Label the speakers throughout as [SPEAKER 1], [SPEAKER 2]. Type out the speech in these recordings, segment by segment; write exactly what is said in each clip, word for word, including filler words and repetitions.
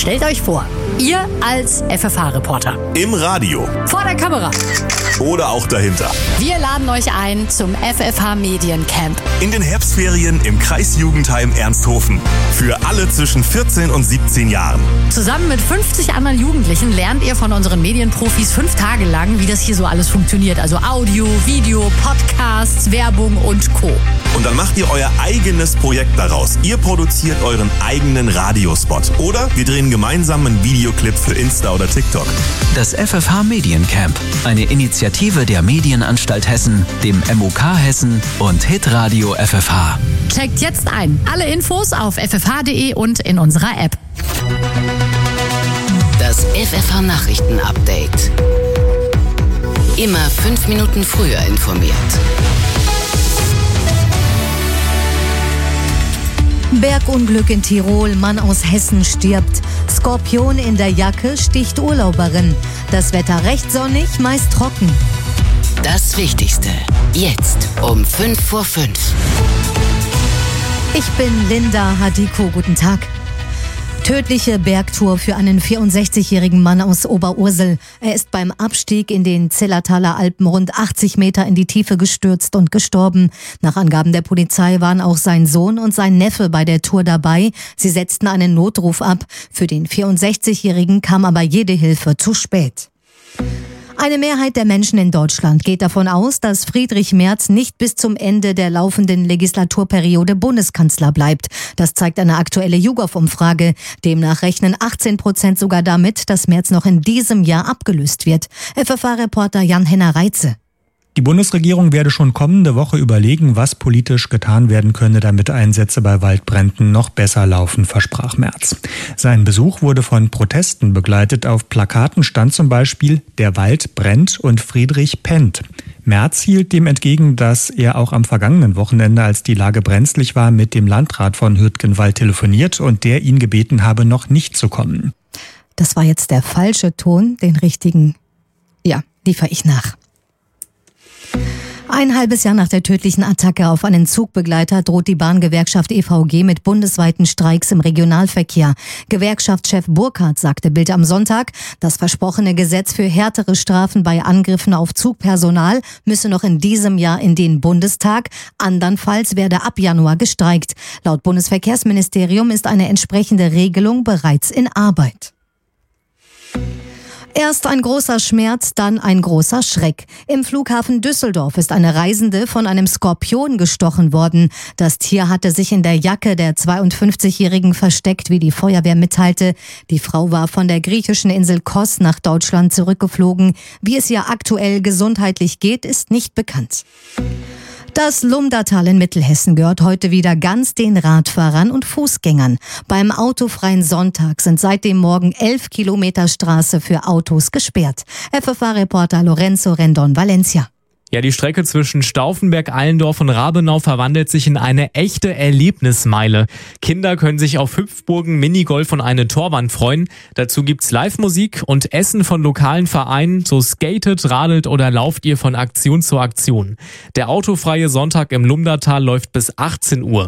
[SPEAKER 1] Stellt euch vor, ihr als F F H-Reporter.
[SPEAKER 2] Im Radio.
[SPEAKER 1] Vor der Kamera.
[SPEAKER 2] Oder auch dahinter.
[SPEAKER 1] Wir laden euch ein zum F F H Mediencamp.
[SPEAKER 2] In den Herbstferien im Kreisjugendheim Ernsthofen. Für alle zwischen vierzehn und siebzehn Jahren.
[SPEAKER 1] Zusammen mit fünfzig anderen Jugendlichen lernt ihr von unseren Medienprofis fünf Tage lang, wie das hier so alles funktioniert. Also Audio, Video, Podcasts, Werbung und Co.
[SPEAKER 2] Und dann macht ihr euer eigenes Projekt daraus. Ihr produziert euren eigenen Radiospot. Oder wir drehen gemeinsam einen Videoclip für Insta oder TikTok.
[SPEAKER 3] Das F F H Mediencamp. Eine Initiative der Medienanstalt Hessen, dem M U K Hessen und Hitradio F F H.
[SPEAKER 1] Checkt jetzt ein. Alle Infos auf f f h punkt d e und in unserer App.
[SPEAKER 4] Das F F H Nachrichten-Update. Immer fünf Minuten früher informiert.
[SPEAKER 5] Bergunglück in Tirol, Mann aus Hessen stirbt. Skorpion in der Jacke sticht Urlauberin. Das Wetter recht sonnig, meist trocken.
[SPEAKER 4] Das Wichtigste. Jetzt um fünf vor fünf.
[SPEAKER 5] Ich bin Linda Hadiko, guten Tag. Tödliche Bergtour für einen vierundsechzigjährigen Mann aus Oberursel. Er ist beim Abstieg in den Zillertaler Alpen rund achtzig Meter in die Tiefe gestürzt und gestorben. Nach Angaben der Polizei waren auch sein Sohn und sein Neffe bei der Tour dabei. Sie setzten einen Notruf ab. Für den vierundsechzigjährigen kam aber jede Hilfe zu spät. Eine Mehrheit der Menschen in Deutschland geht davon aus, dass Friedrich Merz nicht bis zum Ende der laufenden Legislaturperiode Bundeskanzler bleibt. Das zeigt eine aktuelle YouGov-Umfrage. Demnach rechnen achtzehn Prozent sogar damit, dass Merz noch in diesem Jahr abgelöst wird. F F H-Reporter Jan-Henner Reitze.
[SPEAKER 6] Die Bundesregierung werde schon kommende Woche überlegen, was politisch getan werden könne, damit Einsätze bei Waldbränden noch besser laufen, versprach Merz. Sein Besuch wurde von Protesten begleitet. Auf Plakaten stand zum Beispiel „Der Wald brennt und Friedrich pennt". Merz hielt dem entgegen, dass er auch am vergangenen Wochenende, als die Lage brenzlig war, mit dem Landrat von Hürtgenwald telefoniert und der ihn gebeten habe, noch nicht zu kommen.
[SPEAKER 5] Das war jetzt der falsche Ton, den richtigen, ja, liefere ich nach. Ein halbes Jahr nach der tödlichen Attacke auf einen Zugbegleiter droht die Bahngewerkschaft E V G mit bundesweiten Streiks im Regionalverkehr. Gewerkschaftschef Burkhardt sagte Bild am Sonntag, das versprochene Gesetz für härtere Strafen bei Angriffen auf Zugpersonal müsse noch in diesem Jahr in den Bundestag. Andernfalls werde ab Januar gestreikt. Laut Bundesverkehrsministerium ist eine entsprechende Regelung bereits in Arbeit. Erst ein großer Schmerz, dann ein großer Schreck. Im Flughafen Düsseldorf ist eine Reisende von einem Skorpion gestochen worden. Das Tier hatte sich in der Jacke der zweiundfünfzigjährigen versteckt, wie die Feuerwehr mitteilte. Die Frau war von der griechischen Insel Kos nach Deutschland zurückgeflogen. Wie es ihr aktuell gesundheitlich geht, ist nicht bekannt. Das Lumdatal in Mittelhessen gehört heute wieder ganz den Radfahrern und Fußgängern. Beim autofreien Sonntag sind seit dem Morgen elf Kilometer Straße für Autos gesperrt. F F H-Reporter Lorenzo Rendon Valencia.
[SPEAKER 7] Ja, die Strecke zwischen Stauffenberg, Allendorf und Rabenau verwandelt sich in eine echte Erlebnismeile. Kinder können sich auf Hüpfburgen, Minigolf und eine Torwand freuen. Dazu gibt's Live-Musik und Essen von lokalen Vereinen. So skatet, radelt oder lauft ihr von Aktion zu Aktion. Der autofreie Sonntag im Lumdatal läuft bis achtzehn Uhr.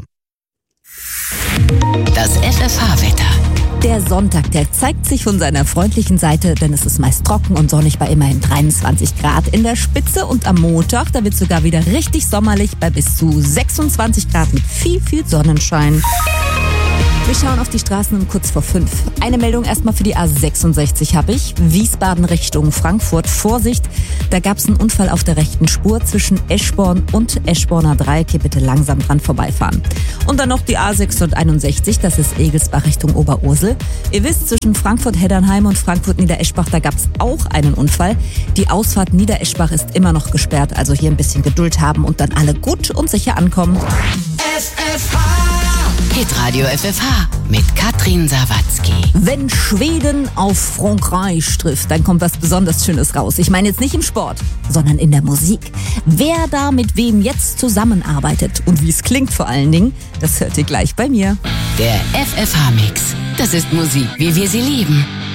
[SPEAKER 4] Das F F H-Wetter.
[SPEAKER 8] Der Sonntag, der zeigt sich von seiner freundlichen Seite, denn es ist meist trocken und sonnig bei immerhin dreiundzwanzig Grad in der Spitze. Und am Montag, da wird es sogar wieder richtig sommerlich bei bis zu sechsundzwanzig Grad mit viel, viel Sonnenschein. Wir schauen auf die Straßen um kurz vor fünf. Eine Meldung erstmal für die A sechsundsechzig habe ich. Wiesbaden Richtung Frankfurt. Vorsicht, da gab es einen Unfall auf der rechten Spur zwischen Eschborn und Eschborner Dreieck. Hier bitte langsam dran vorbeifahren. Und dann noch die A sechshunderteinundsechzig, das ist Egelsbach Richtung Oberursel. Ihr wisst, zwischen Frankfurt-Heddernheim und Frankfurt-Niedereschbach, da gab es auch einen Unfall. Die Ausfahrt Niedereschbach ist immer noch gesperrt, also hier ein bisschen Geduld haben und dann alle gut und sicher ankommen.
[SPEAKER 4] F F H Hitradio F F H mit Katrin Sawatzki.
[SPEAKER 8] Wenn Schweden auf Frankreich trifft, dann kommt was besonders Schönes raus. Ich meine jetzt nicht im Sport, sondern in der Musik. Wer da mit wem jetzt zusammenarbeitet und wie es klingt vor allen Dingen, das hört ihr gleich bei mir.
[SPEAKER 4] Der F F H-Mix. Das ist Musik, wie wir sie lieben.